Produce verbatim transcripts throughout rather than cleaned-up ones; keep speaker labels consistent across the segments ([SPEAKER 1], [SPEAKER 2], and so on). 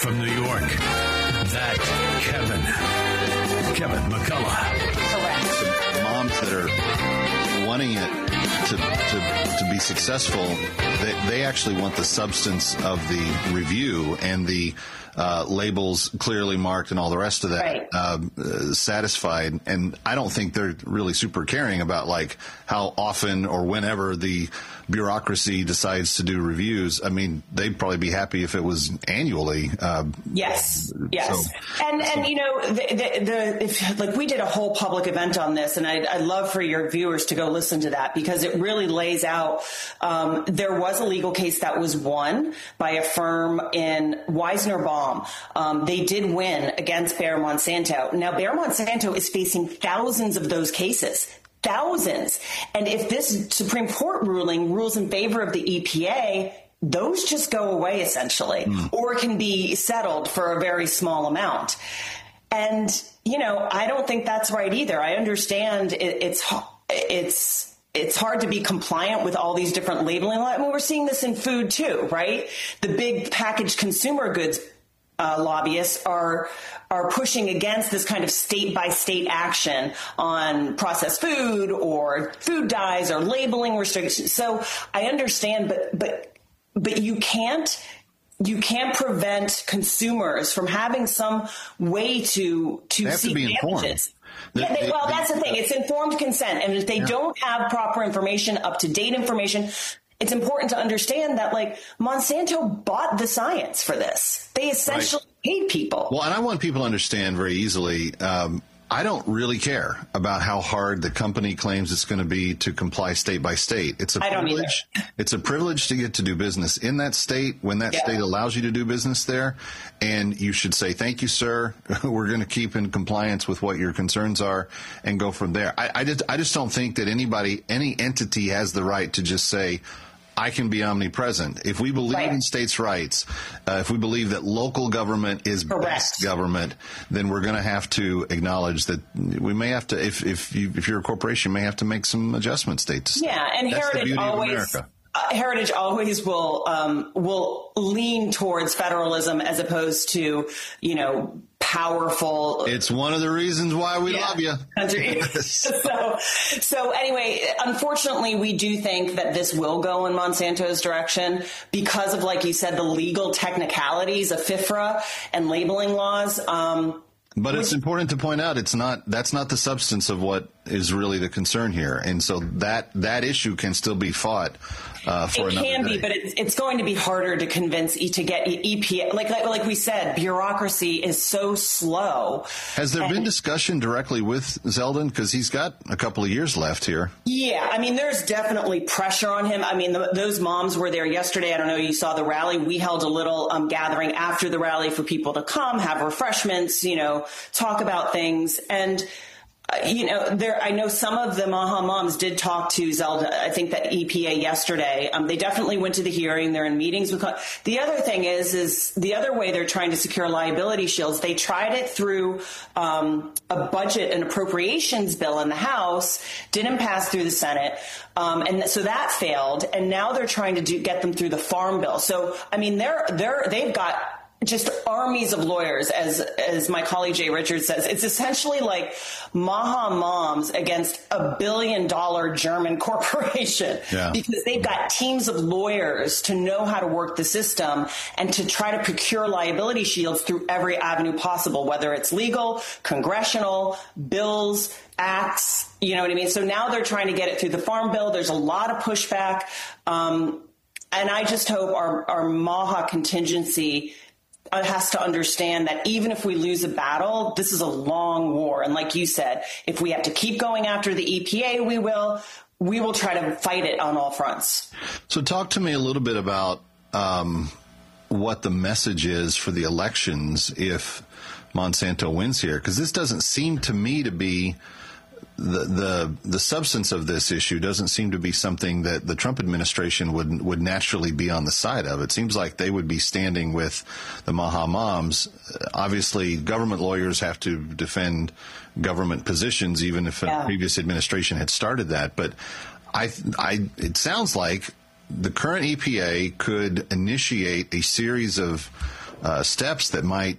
[SPEAKER 1] From New York, that Kevin. Kevin McCullough.
[SPEAKER 2] Correct. Moms that are wanting it to, to, to be successful, they, they actually want the substance of the review and the uh, labels clearly marked and all the rest of that
[SPEAKER 3] right.
[SPEAKER 2] um, uh, satisfied. And I don't think they're really super caring about like how often or whenever the bureaucracy decides to do reviews. I mean, they'd probably be happy if it was annually. Uh,
[SPEAKER 3] yes, yes,
[SPEAKER 2] so,
[SPEAKER 3] and
[SPEAKER 2] so.
[SPEAKER 3] and you know, the, the, the if, like we did a whole public event on this, and I'd, I'd love for your viewers to go listen to that because it really lays out. Um, there was a legal case that was won by a firm in Weisner Baum. Um, they did win against Bayer Monsanto. Now, Bayer Monsanto is facing thousands of those cases. Thousands. And if this Supreme Court ruling rules in favor of the E P A, those just go away essentially, mm. or can be settled for a very small amount. And, you know, I don't think that's right either. I understand it, it's, it's, it's hard to be compliant with all these different labeling. I mean, we're seeing this in food too, right? The big packaged consumer goods Uh, lobbyists are are pushing against this kind of state by state action on processed food or food dyes or labeling restrictions. So I understand, but but but you can't you can't prevent consumers from having some way to to
[SPEAKER 2] they have
[SPEAKER 3] seek
[SPEAKER 2] to be
[SPEAKER 3] damages.
[SPEAKER 2] informed.
[SPEAKER 3] Yeah, they, well, that's the thing. It's informed consent, and if they
[SPEAKER 2] yeah.
[SPEAKER 3] don't have proper information, up to date information. It's important to understand that, like, Monsanto bought the science for this. They essentially right. paid people.
[SPEAKER 2] Well, and I want people to understand very easily, um, I don't really care about how hard the company claims it's going to be to comply state by state. It's a
[SPEAKER 3] I don't
[SPEAKER 2] privilege.
[SPEAKER 3] Either.
[SPEAKER 2] It's a privilege to get to do business in that state when that yeah. state allows you to do business there. And you should say, thank you, sir. We're going to keep in compliance with what your concerns are and go from there. I, I, just, I just don't think that anybody, any entity has the right to just say, I can be omnipresent. If we believe right. in states' rights, uh, if we believe that local government is
[SPEAKER 3] Correct.
[SPEAKER 2] best government, then we're going to have to acknowledge that we may have to, if if, you, if you're a corporation, you may have to make some adjustments state to state.
[SPEAKER 3] Yeah, and
[SPEAKER 2] That's
[SPEAKER 3] Heritage
[SPEAKER 2] the beauty
[SPEAKER 3] always.
[SPEAKER 2] of America.
[SPEAKER 3] Uh, Heritage always will um, will lean towards federalism as opposed to, you know, powerful.
[SPEAKER 2] It's one of the reasons why we
[SPEAKER 3] yeah.
[SPEAKER 2] love you.
[SPEAKER 3] so, so anyway, unfortunately, we do think that this will go in Monsanto's direction because of, like you said, the legal technicalities of FIFRA and labeling laws. Um,
[SPEAKER 2] But it's important to point out it's not that's not the substance of what is really the concern here, and so that that issue can still be fought uh, for
[SPEAKER 3] it
[SPEAKER 2] another
[SPEAKER 3] can
[SPEAKER 2] day.
[SPEAKER 3] be, but it's, it's going to be harder to convince e to get E P A. Like, like like we said, bureaucracy is so slow.
[SPEAKER 2] Has there
[SPEAKER 3] and,
[SPEAKER 2] been discussion directly with Zeldin because he's got a couple of years left here?
[SPEAKER 3] Yeah, I mean, there's definitely pressure on him. I mean, the, those moms were there yesterday. I don't know, you saw the rally. We held a little um, gathering after the rally for people to come, have refreshments, you know, talk about things. And, uh, you know, there, I know some of the Maha moms did talk to Zelda, I think that E P A yesterday. Um, they definitely went to the hearing. They're in meetings with, the other thing is, is the other way they're trying to secure liability shields. They tried it through, um, a budget and appropriations bill in the House, didn't pass through the Senate. Um, and so that failed. And now they're trying to do, get them through the farm bill. So, I mean, they're, they're, they've got just armies of lawyers, as as my colleague Jay Richards says. It's essentially like Maha moms against a billion dollar German corporation
[SPEAKER 2] yeah.
[SPEAKER 3] because they've got teams of lawyers to know how to work the system and to try to procure liability shields through every avenue possible, whether it's legal, congressional, bills, acts, you know what I mean? So now they're trying to get it through the farm bill. There's a lot of pushback. Um, and I just hope our, our Maha contingency has to understand that even if we lose a battle, this is a long war. And like you said, if we have to keep going after the E P A, we will. We will try to fight it on all fronts.
[SPEAKER 2] So talk to me a little bit about um, what the message is for the elections if Monsanto wins here, because this doesn't seem to me to be the the the substance of this issue doesn't seem to be something that the Trump administration would would naturally be on the side of. It seems like they would be standing with the Maha moms. Obviously, government lawyers have to defend government positions, even if
[SPEAKER 3] yeah.
[SPEAKER 2] a previous administration had started that. But I, I, it sounds like the current E P A could initiate a series of uh, steps that might,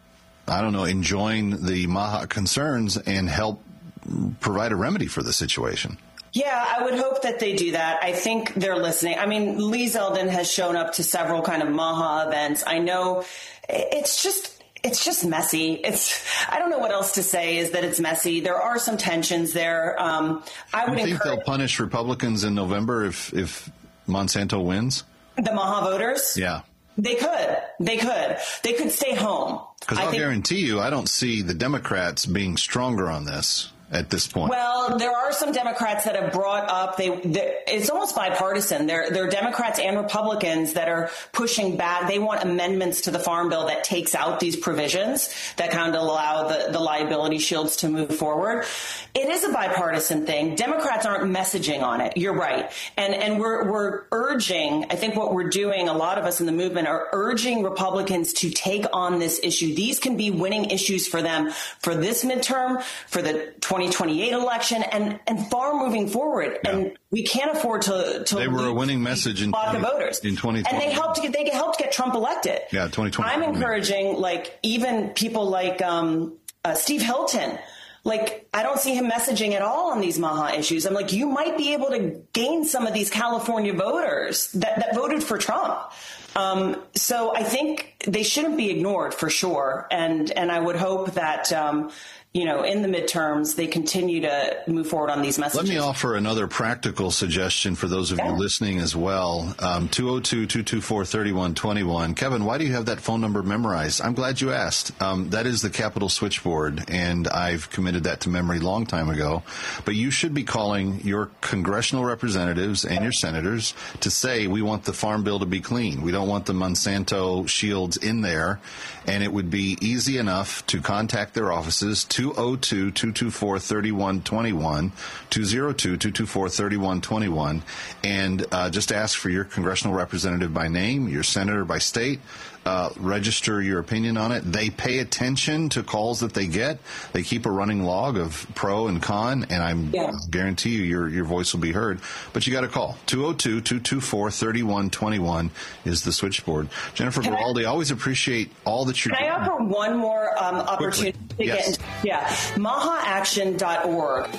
[SPEAKER 2] I don't know, enjoin the Maha concerns and help provide a remedy for the situation.
[SPEAKER 3] Yeah, I would hope that they do that. I think they're listening. I mean, Lee Zeldin has shown up to several kind of Maha events. I know it's just... It's just messy. It's, I don't know what else to say is that it's messy. There are some tensions there. Um, I would
[SPEAKER 2] you think
[SPEAKER 3] encourage,
[SPEAKER 2] they'll punish Republicans in November if, if Monsanto wins?
[SPEAKER 3] The Maha voters?
[SPEAKER 2] Yeah.
[SPEAKER 3] They could. They could. They could stay home.
[SPEAKER 2] Because I'll think, guarantee you, I don't see the Democrats being stronger on this at this point.
[SPEAKER 3] Well, there are some Democrats that have brought up, they, it's almost bipartisan. There, there are Democrats and Republicans that are pushing back. They want amendments to the Farm Bill that takes out these provisions that kind of allow the, the liability shields to move forward. It is a bipartisan thing. Democrats aren't messaging on it. You're right. And, and we're, we're urging, I think what we're doing, a lot of us in the movement are urging Republicans to take on this issue. These can be winning issues for them for this midterm, for the twenty twenty-eight election, and, and far moving forward. Yeah. And we can't afford to, to
[SPEAKER 2] they were a winning message in
[SPEAKER 3] block of voters
[SPEAKER 2] in twenty twenty,
[SPEAKER 3] and they helped get they helped get Trump elected.
[SPEAKER 2] Yeah, twenty twenty.
[SPEAKER 3] I'm encouraging like even people like um, uh, Steve Hilton. Like, I don't see him messaging at all on these Maha issues. I'm like, you might be able to gain some of these California voters that, that voted for Trump. Um, so I think they shouldn't be ignored for sure. And, and I would hope that, um, you know, in the midterms, they continue to move forward on these messages.
[SPEAKER 2] Let me offer another practical suggestion for those of yeah. you listening as well. Um, two oh two, two two four, three one two one. Kevin, why do you have that phone number memorized? I'm glad you asked. Um, that is the Capitol switchboard, and I've committed that to memory a long time ago. But you should be calling your congressional representatives and your senators to say we want the Farm Bill to be clean. We don't want the Monsanto shields in there. And it would be easy enough to contact their offices, two oh two, two two four, three one two one, two oh two, two two four, three one two one, and uh, just ask for your congressional representative by name, your senator by state. Uh, register your opinion on it. They pay attention to calls that they get. They keep a running log of pro and con, and I'm yeah. guarantee you your your voice will be heard. But you got to call. two oh two, two two four, three one two one is the switchboard. Jennifer Can Giraldi, I always appreciate all that you're
[SPEAKER 3] doing. Can I offer one more um, opportunity
[SPEAKER 2] Quickly.
[SPEAKER 3] to
[SPEAKER 2] yes.
[SPEAKER 3] get into Yeah, maha action dot org.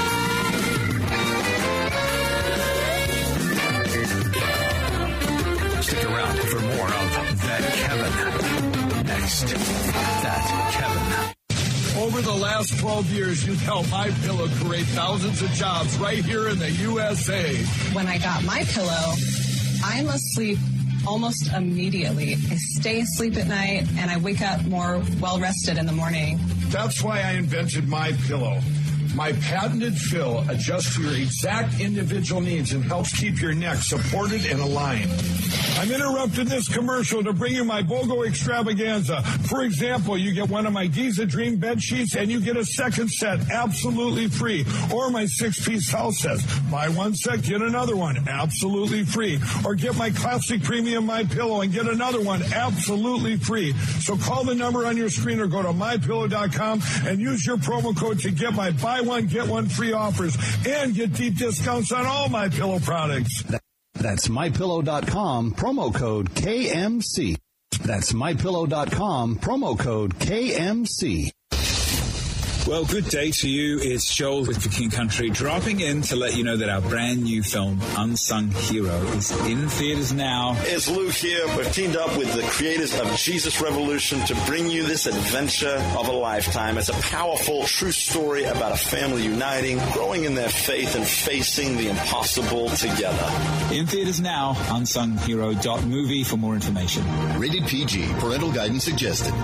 [SPEAKER 1] Stick around for more of That Kevin. Next, That Kevin.
[SPEAKER 4] Over the last twelve years, you've helped MyPillow create thousands of jobs right here in the U S A.
[SPEAKER 5] When I got MyPillow, I'm asleep almost immediately. I stay asleep at night, and I wake up more well-rested in the morning.
[SPEAKER 4] That's why I invented MyPillow. My patented fill adjusts to your exact individual needs and helps keep your neck supported and aligned. I'm interrupting this commercial to bring you my BOGO extravaganza. For example, you get one of my Giza Dream bed sheets and you get a second set absolutely free. Or my six-piece house sets. Buy one set, get another one absolutely free. Or get my classic premium MyPillow and get another one absolutely free. So call the number on your screen or go to my pillow dot com and use your promo code to get my buy one, get one free offers and get deep discounts on all MyPillow products.
[SPEAKER 6] That's my pillow dot com, promo code K M C. That's my pillow dot com, promo code K M C.
[SPEAKER 7] Well, good day to you. It's Joel with For King Country, dropping in to let you know that our brand new film, Unsung Hero, is in theaters now.
[SPEAKER 8] It's Luke here. We've teamed up with the creators of Jesus Revolution to bring you this adventure of a lifetime. It's a powerful, true story about a family uniting, growing in their faith, and facing the impossible together.
[SPEAKER 7] In theaters now, unsung hero dot movie for more information.
[SPEAKER 9] Rated P G. Parental guidance suggested.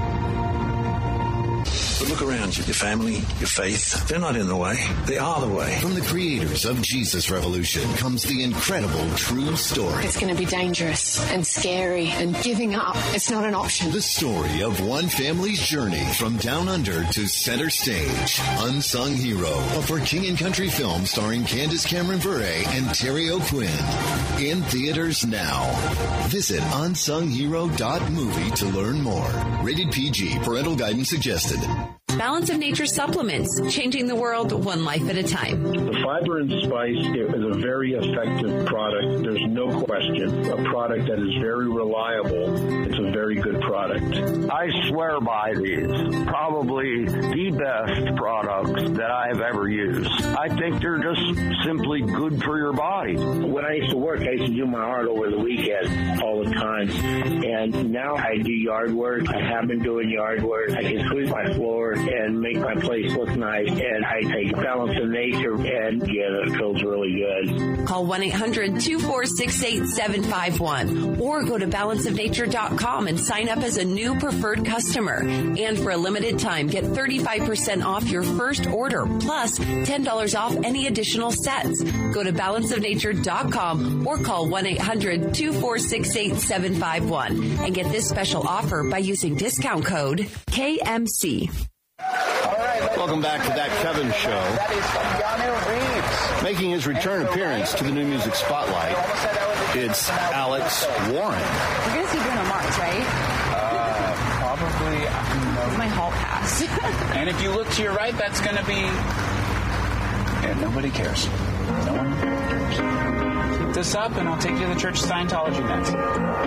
[SPEAKER 10] But look around you. Your family, your faith, they're not in the way. They are the way.
[SPEAKER 9] From the creators of Jesus Revolution comes the incredible true story.
[SPEAKER 11] It's going to be dangerous and scary, and giving up, it's not an option.
[SPEAKER 9] The story of one family's journey from down under to center stage. Unsung Hero, a For King and Country film starring Candace Cameron Bure and Terry O'Quinn. In theaters now. Visit unsung hero dot movie to learn more. Rated P G. Parental guidance suggested.
[SPEAKER 12] Balance of Nature supplements, changing the world one life at a time.
[SPEAKER 13] The Fiber and Spice is a very effective product. There's no question. A product that is very reliable. It's a very good product.
[SPEAKER 14] I swear by these. Probably the best products that I've ever used. I think they're just simply good for your body.
[SPEAKER 13] When I used to work, I used to do my art over the weekend all the time. And now I do yard work. I have been doing yard work. I can sweep my floor and make my place look nice. And I take Balance of Nature, and yeah, it feels really good.
[SPEAKER 12] Call one eight hundred two four six eight seven five one or go to balance of nature dot com and sign up as a new preferred customer. And for a limited time, get thirty-five percent off your first order, plus ten dollars off any additional sets. Go to balance of nature dot com or call one eight hundred two four six eight seven five one and get this special offer by using discount code K M C.
[SPEAKER 2] Welcome back to That Kevin Show.
[SPEAKER 15] That is Keanu Reeves.
[SPEAKER 2] Making his return appearance to the New Music Spotlight, it's Alex Warren.
[SPEAKER 16] You're going to see Bruno Mars, right?
[SPEAKER 15] Uh, probably.
[SPEAKER 16] No. My hall pass.
[SPEAKER 15] And if you look to your right, that's going to be... Yeah, nobody cares. No one cares. Keep this up, and I'll take you to the Church of Scientology next.